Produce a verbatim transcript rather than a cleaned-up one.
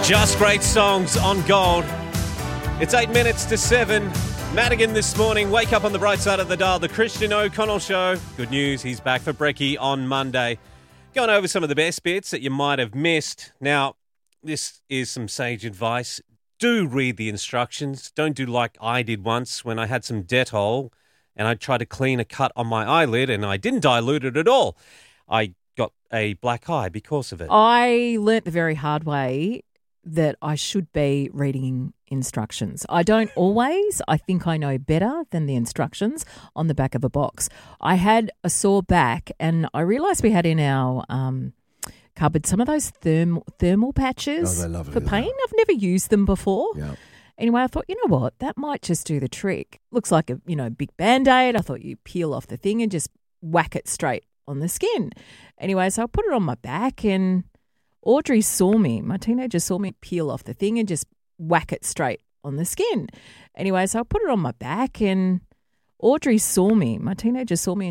Just great songs on Gold. It's eight minutes to seven. Madigan this morning. Wake up on the bright side of the dial. The Christian O'Connell Show. Good news, he's back for brekkie on Monday. Going over some of the best bits that you might have missed. Now, this is some sage advice. Do read the instructions. Don't do like I did once when I had some Dettol and I tried to clean a cut on my eyelid and I didn't dilute it at all. I got a black eye because of it. I learnt the very hard way that I should be reading instructions. I don't always. I think I know better than the instructions on the back of a box. I had a sore back and I realised we had in our um, cupboard some of those thermal, thermal patches Oh, they're lovely, for they pain. are. I've never used them before. Yeah. Anyway, I thought, you know what, that might just do the trick. Looks like a you know big Band-Aid. I thought you peel off the thing and just whack it straight on the skin. Anyway, so I put it on my back and Audrey saw me, my teenager saw me peel off the thing and just whack it straight on the skin. Anyway, so I put it on my back and Audrey saw me, my teenager saw me